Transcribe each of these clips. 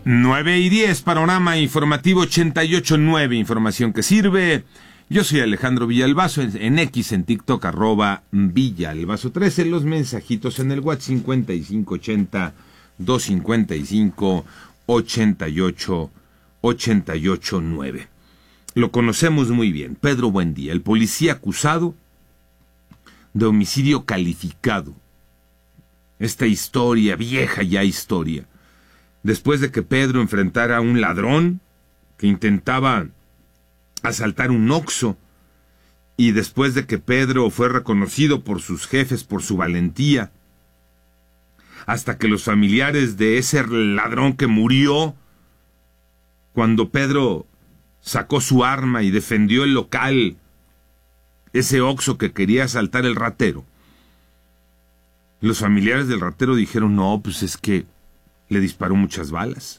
9:10, panorama informativo 88.9, información que sirve. Yo soy Alejandro Villalbazo, en X, en TikTok, @Villalbazo13, los mensajitos en el WhatsApp 5580-255-8889. Lo conocemos muy bien, Pedro Buendía, el policía acusado de homicidio calificado. Esta historia, vieja ya historia, después de que Pedro enfrentara a un ladrón que intentaba asaltar un Oxxo, y después de que Pedro fue reconocido por sus jefes por su valentía, hasta que los familiares de ese ladrón que murió cuando Pedro sacó su arma y defendió el local, ese Oxxo que quería asaltar el ratero, los familiares del ratero dijeron: no, pues es que le disparó muchas balas.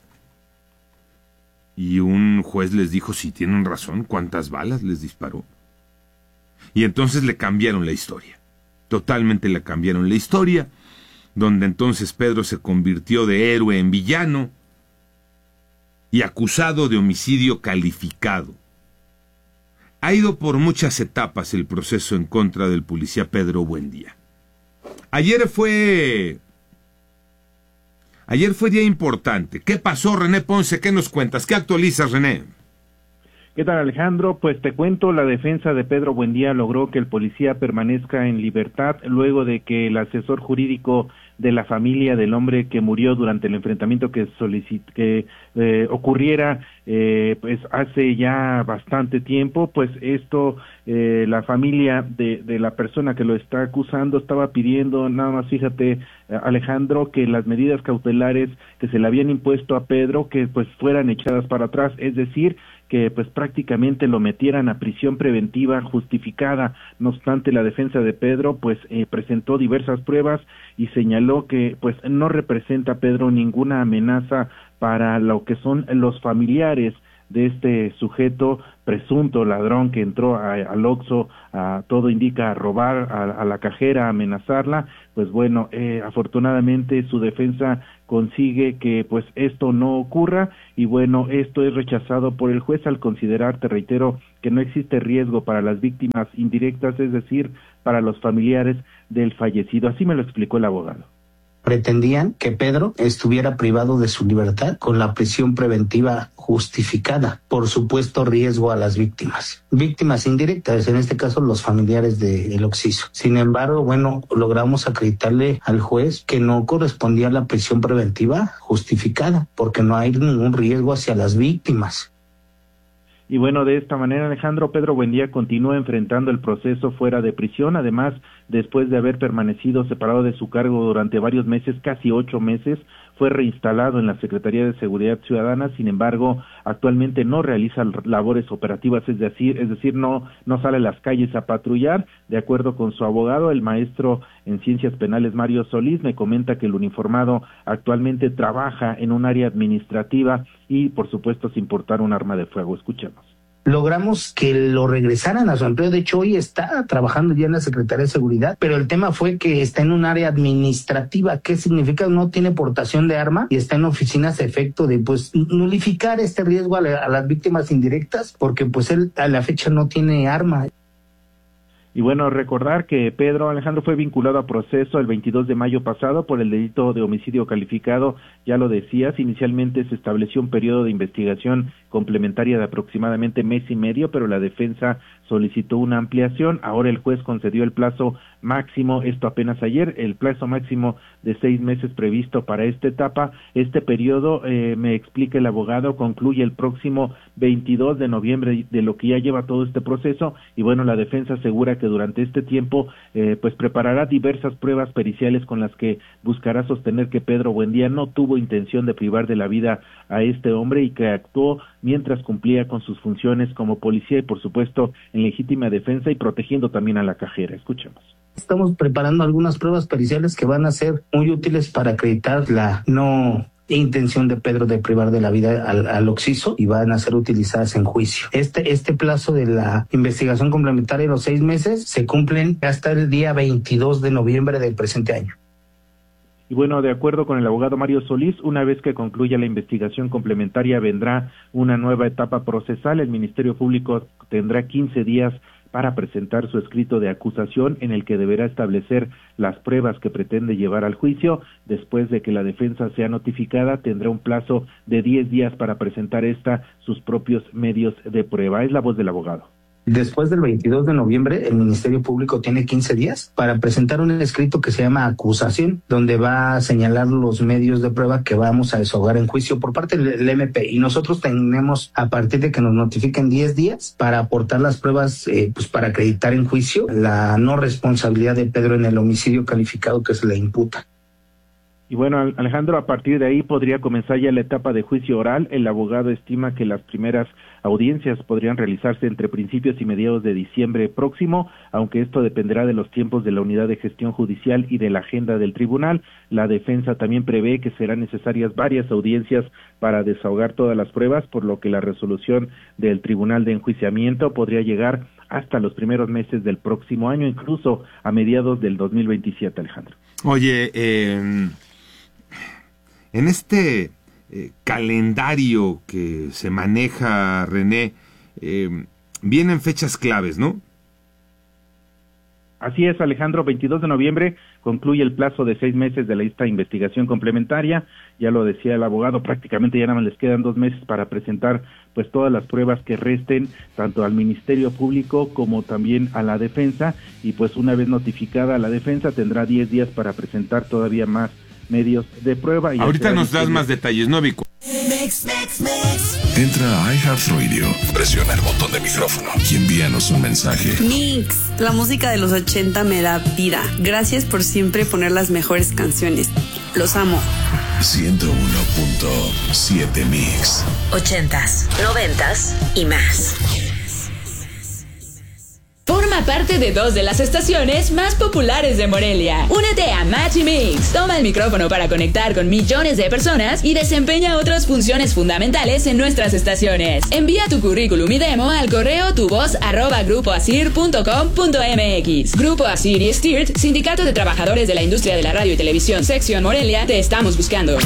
Y un juez les dijo: sí, tienen razón, ¿cuántas balas les disparó? Y entonces le cambiaron la historia. Totalmente le cambiaron la historia, donde entonces Pedro se convirtió de héroe en villano y acusado de homicidio calificado. Ha ido por muchas etapas el proceso en contra del policía Pedro Buendía. Ayer fue día importante. ¿Qué pasó, René Ponce? ¿Qué nos cuentas? ¿Qué actualizas, René? ¿Qué tal, Alejandro? Pues te cuento, la defensa de Pedro Buendía logró que el policía permanezca en libertad luego de que el asesor jurídico de la familia del hombre que murió durante el enfrentamiento que ocurriera pues hace ya bastante tiempo, pues esto la familia de la persona que lo está acusando estaba pidiendo, nada más fíjate, Alejandro, que las medidas cautelares que se le habían impuesto a Pedro que pues fueran echadas para atrás, es decir, que pues prácticamente lo metieran a prisión preventiva justificada. No obstante, la defensa de Pedro pues presentó diversas pruebas y señaló que pues no representa a Pedro ninguna amenaza para lo que son los familiares de este sujeto presunto ladrón que entró al Oxxo, todo indica a robar a la cajera, a amenazarla. Pues bueno, afortunadamente su defensa consigue que pues esto no ocurra, y bueno, esto es rechazado por el juez al considerar, te reitero, que no existe riesgo para las víctimas indirectas, es decir, para los familiares del fallecido. Así me lo explicó el abogado. Pretendían que Pedro estuviera privado de su libertad con la prisión preventiva justificada por supuesto riesgo a las víctimas indirectas, en este caso los familiares del occiso. Sin embargo, bueno, logramos acreditarle al juez que no correspondía a la prisión preventiva justificada porque no hay ningún riesgo hacia las víctimas. Y bueno, de esta manera, Alejandro, Pedro Buendía continúa enfrentando el proceso fuera de prisión. Además, después de haber permanecido separado de su cargo durante varios meses, casi 8 meses, fue reinstalado en la Secretaría de Seguridad Ciudadana. Sin embargo, actualmente no realiza labores operativas, es decir, no sale a las calles a patrullar. De acuerdo con su abogado, el maestro en Ciencias Penales Mario Solís, me comenta que el uniformado actualmente trabaja en un área administrativa y, por supuesto, sin portar un arma de fuego. Escuchemos. Logramos que lo regresaran a su empleo. De hecho, hoy está trabajando ya en la Secretaría de Seguridad, pero el tema fue que está en un área administrativa. ¿Qué significa? No tiene portación de arma y está en oficinas a efecto de pues nulificar este riesgo a las víctimas indirectas, porque pues él a la fecha no tiene arma. Y bueno, recordar que Pedro Alejandro fue vinculado a proceso el 22 de mayo pasado por el delito de homicidio calificado. Ya lo decías, inicialmente se estableció un periodo de investigación complementaria de aproximadamente mes y medio, pero la defensa solicitó una ampliación. Ahora el juez concedió el plazo máximo, esto apenas ayer, el plazo máximo de 6 meses previsto para esta etapa. Este periodo, me explica el abogado, concluye el próximo 22 de noviembre de lo que ya lleva todo este proceso. Y bueno, la defensa asegura que durante este tiempo pues preparará diversas pruebas periciales con las que buscará sostener que Pedro Buendía no tuvo intención de privar de la vida a este hombre y que actuó mientras cumplía con sus funciones como policía y, por supuesto, en legítima defensa y protegiendo también a la cajera. Escuchemos. Estamos preparando algunas pruebas periciales que van a ser muy útiles para acreditar la no intención de Pedro de privar de la vida al occiso y van a ser utilizadas en juicio. Este plazo de la investigación complementaria de los 6 meses se cumplen hasta el día 22 de noviembre del presente año. Y bueno, de acuerdo con el abogado Mario Solís, una vez que concluya la investigación complementaria vendrá una nueva etapa procesal. El Ministerio Público tendrá 15 días para presentar su escrito de acusación en el que deberá establecer las pruebas que pretende llevar al juicio. Después de que la defensa sea notificada, tendrá un plazo de 10 días para presentar sus propios medios de prueba. Es la voz del abogado. Después del 22 de noviembre, el Ministerio Público tiene 15 días para presentar un escrito que se llama acusación, donde va a señalar los medios de prueba que vamos a desahogar en juicio por parte del MP. Y nosotros tenemos, a partir de que nos notifiquen 10 días, para aportar las pruebas, para acreditar en juicio la no responsabilidad de Pedro en el homicidio calificado que se le imputa. Y bueno, Alejandro, a partir de ahí podría comenzar ya la etapa de juicio oral. El abogado estima que las primeras audiencias podrían realizarse entre principios y mediados de diciembre próximo, aunque esto dependerá de los tiempos de la unidad de gestión judicial y de la agenda del tribunal. La defensa también prevé que serán necesarias varias audiencias para desahogar todas las pruebas, por lo que la resolución del tribunal de enjuiciamiento podría llegar hasta los primeros meses del próximo año, incluso a mediados del 2027, Alejandro. Oye, en este calendario que se maneja, René, vienen fechas claves, ¿no? Así es, Alejandro. 22 de noviembre concluye el plazo de 6 meses de esta investigación complementaria. Ya lo decía el abogado, prácticamente ya nada más les quedan 2 meses para presentar pues todas las pruebas que resten, tanto al Ministerio Público como también a la defensa, y pues una vez notificada la defensa tendrá 10 días para presentar todavía más medios de prueba. Y ahorita nos das más detalles, ¿no, Vico? Entra a iHeartRadio, presiona el botón de micrófono y envíanos un mensaje. Mix, la música de los 80 me da vida. Gracias por siempre poner las mejores canciones. Los amo. 101.7 Mix. 80s, 90s y más. Forma parte de 2 de las estaciones más populares de Morelia. Únete a Maxi Mix. Toma el micrófono para conectar con millones de personas y desempeña otras funciones fundamentales en nuestras estaciones. Envía tu currículum y demo al correo tuvoz@grupoasir.com.mx. Grupo Asir y STIRT, Sindicato de Trabajadores de la Industria de la Radio y Televisión, Sección Morelia, te estamos buscando.